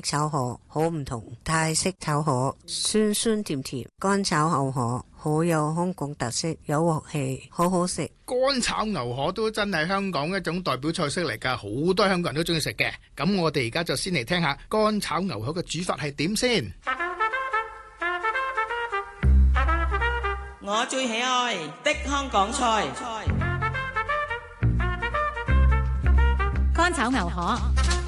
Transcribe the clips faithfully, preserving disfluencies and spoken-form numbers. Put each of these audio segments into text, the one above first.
炒河好唔同，泰式炒河酸酸甜甜，乾炒牛河好有香港特色，有鑊氣，好好食。 乾炒牛河都真係香港一種代表菜式嚟㗎，好多香港人都中意食嘅。咁我哋而家就先嚟聽下乾炒牛河嘅煮法係點先。 我最喜愛的香港菜， 乾炒牛河。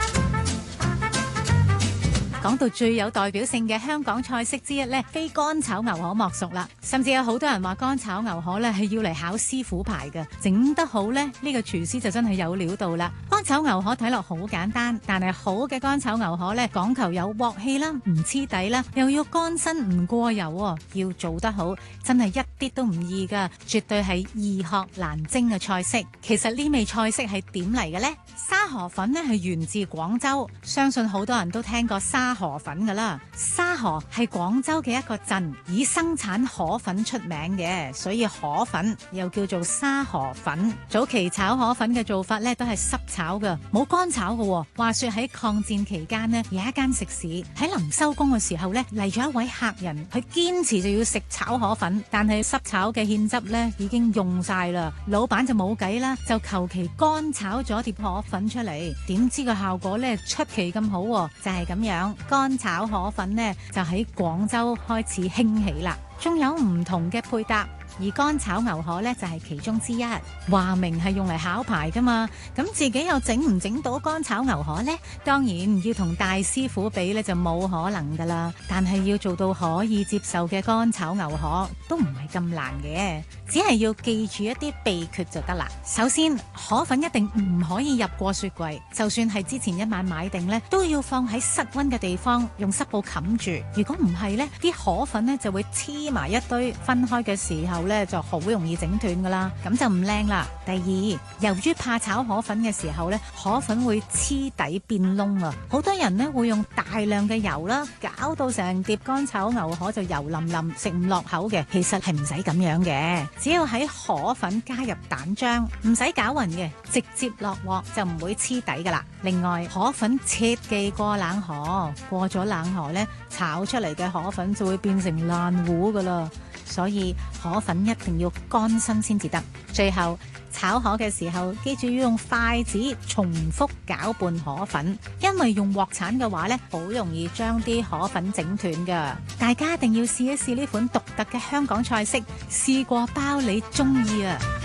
講到最有代表性嘅香港菜式之一呢，非乾炒牛河莫屬啦。甚至有好多人話乾炒牛河呢係要嚟考師傅牌嘅，整得好呢，呢個廚師就真係有料到啦。乾炒牛河睇落好簡單，但係好嘅乾炒牛河呢，講求有鑊氣啦，唔黐底啦，又要乾身唔過油喎，要做得好真係一啲都唔易噶，絕對係易學難精嘅菜式。其實呢味菜式係點嚟嘅呢？沙河粉呢係源自廣州，相信好多人都聽過沙河粉噶啦。沙河係廣州嘅一個鎮，以生產河粉出名嘅，所以河粉又叫做沙河粉。早期炒河粉嘅做法呢都係濕炒嘅，冇乾炒嘅。話說喺抗戰期間呢，有一間食肆喺臨收工嘅時候呢，嚟咗一位客人，佢堅持就要食炒河粉，但係濕炒嘅芡汁呢已經用晒啦，老闆就冇計啦，就求其乾炒咗碟河粉出嚟，點知個效果呢出奇咁好，就係咁樣，乾炒河粉呢就喺廣州開始興起啦。仲有唔同嘅配搭，而乾炒牛河呢就係其中之一。話明係用嚟考牌噶嘛，咁自己又整唔整到乾炒牛河呢？當然要同大師傅比呢就冇可能噶啦，但係要做到可以接受嘅乾炒牛河都唔係咁難嘅，只係要記住一啲秘訣就得啦。首先，河粉一定唔可以入過雪櫃，就算係之前一晚買定呢，都要放喺室溫嘅地方，用濕布冚住。如果唔係呢，啲河粉呢就會黐埋一堆，分開嘅時候呢就好容易整斷噶啦，咁就唔靚啦。第二，由於怕炒河粉嘅時候呢，河粉會黐底變燶啊，好多人呢會用大量嘅油啦，搞到成碟乾炒牛河就油淋淋，食唔落口嘅。其實係唔使咁樣嘅，只要喺河粉加入蛋漿，唔使攪勻嘅，直接落鑊就唔會黐底噶啦。另外，河粉切忌過冷河，過咗冷河呢，炒出嚟嘅河粉就會變成爛糊噶啦。所以河粉一定要乾身先至得。最後炒河嘅時候，記住要用筷子重複攪拌河粉，因為用鑊鏟嘅話呢，好容易將啲河粉整斷噶。大家一定要試一試呢款獨特嘅香港菜式，試過包你中意啊！